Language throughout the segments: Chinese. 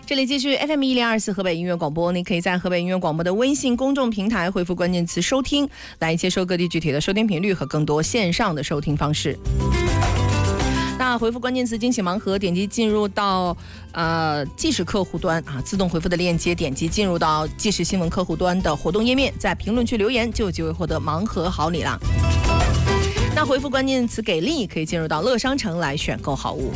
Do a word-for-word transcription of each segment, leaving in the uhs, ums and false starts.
这里继续 F M 一零二四河北音乐广播，你可以在河北音乐广播的微信公众平台回复关键词收听，来接收各地具体的收听频率和更多线上的收听方式。那回复关键词惊喜盲盒，点击进入到呃即时客户端啊，自动回复的链接，点击进入到即时新闻客户端的活动页面，在评论区留言就有机会获得盲盒好礼啦。那回复关键词给力，可以进入到乐商城来选购好物。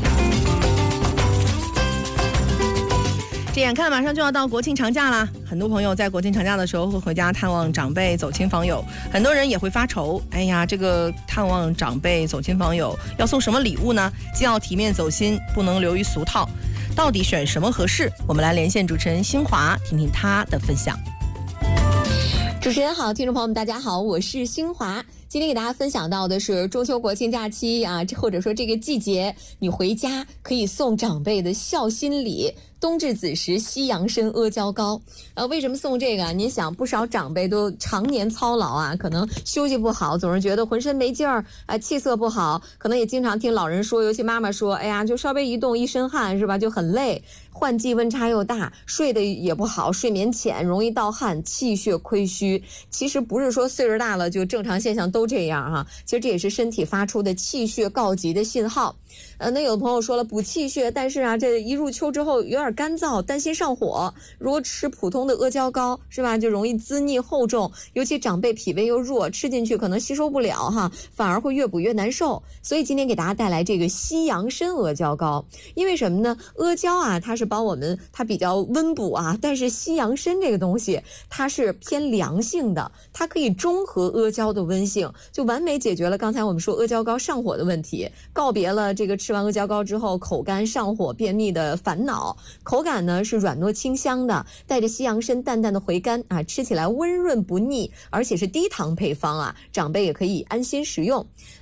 这眼看马上就要到国庆长假啦，很多朋友在国庆长假的时候会回家探望长辈、走亲访友，很多人也会发愁，哎呀，这个探望长辈、走亲访友要送什么礼物呢？既要体面走心，不能流于俗套，到底选什么合适？我们来连线主持人新华，听听他的分享。 主持人好，听众朋友们大家好，我是新华。今天给大家分享到的是中秋国庆假期啊，或者说这个季节，你回家可以送长辈的孝心礼。冬至子时西洋参阿胶糕，呃，为什么送这个？您想，不少长辈都常年操劳啊，可能休息不好，总是觉得浑身没劲儿，啊，气色不好，可能也经常听老人说，尤其妈妈说，哎呀，就稍微一动一身汗是吧，就很累，换季温差又大，睡得也不好，睡眠浅，容易盗汗，气血亏虚。其实不是说岁数大了就正常现象都这样哈、啊，其实这也是身体发出的气血告急的信号。呃，那有的朋友说了补气血，但是啊，这一入秋之后有点干燥，担心上火。如果吃普通的阿胶糕是吧，就容易滋腻厚重，尤其长辈脾胃又弱，吃进去可能吸收不了哈，反而会越补越难受。所以今天给大家带来这个西洋参阿胶糕，因为什么呢？阿胶啊，它是帮我们，它比较温补啊，但是西洋参这个东西它是偏凉性的，它可以中和阿胶的温性，就完美解决了刚才我们说阿胶糕上火的问题，告别了这个吃完阿胶糕之后口干上火便秘的烦恼。口感呢是软糯清香的，带着西洋参淡淡的回甘啊，吃起来温润不腻，而且是低糖配方啊，长辈也可以安心食用。